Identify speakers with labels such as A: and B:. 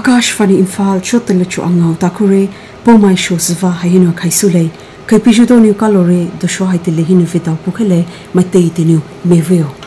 A: Akashvani Imphal chotele chu angau takure pomai sho zwa hayino khaisule kai pijudo ni kalore do sho haitele hinu vita pukhele matei tinu meveo